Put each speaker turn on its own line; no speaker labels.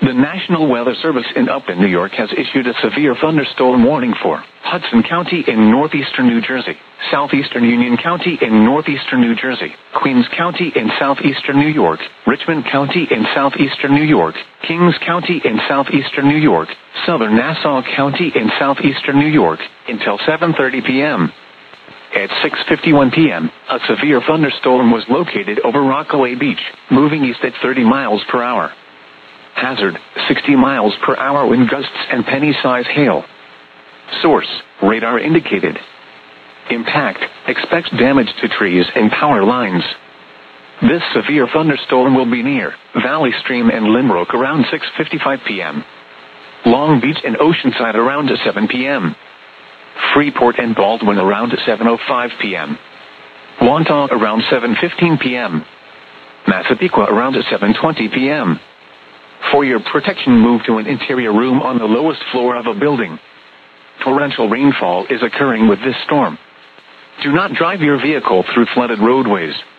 The National Weather Service in Upton, New York has issued a severe thunderstorm warning for Hudson County in northeastern New Jersey, southeastern Union County in northeastern New Jersey, Queens County in southeastern New York, Richmond County in southeastern New York, Kings County in southeastern New York, southern Nassau County in southeastern New York, until 7:30 p.m. At 6:51 p.m., a severe thunderstorm was located over Rockaway Beach, moving east at 30 miles per hour. Hazard, 60 miles per hour wind gusts and penny-size hail. Source, radar indicated. Impact, expects damage to trees and power lines. This severe thunderstorm will be near Valley Stream and Lynbrook around 6:55 p.m. Long Beach and Oceanside around 7 p.m. Freeport and Baldwin around 7:05 p.m. Wantagh around 7:15 p.m. Massapequa around 7:20 p.m. For your protection, move to an interior room on the lowest floor of a building. Torrential rainfall is occurring with this storm. Do not drive your vehicle through flooded roadways.